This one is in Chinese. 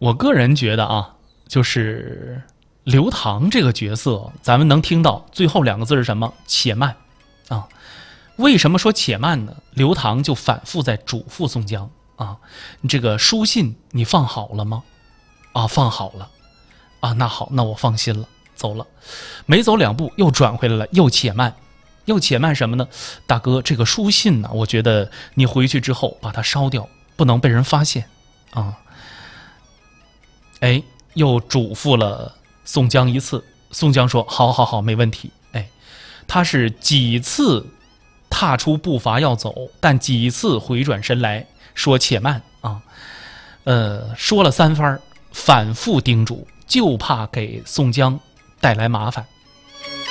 我个人觉得啊，就是刘唐这个角色，咱们能听到最后2个字是什么？且慢啊。为什么说且慢呢？刘唐就反复在嘱咐宋江啊，这个书信你放好了吗？啊，放好了。啊，那好，那我放心了，走了。没走2步又转回来了，又且慢。又且慢什么呢？大哥，这个书信呢，我觉得你回去之后把它烧掉，不能被人发现啊。哎，又嘱咐了宋江一次，宋江说：“好好好，没问题。”哎，他是几次踏出步伐要走，但几次回转身来说且慢啊。说了3番，反复叮嘱，就怕给宋江带来麻烦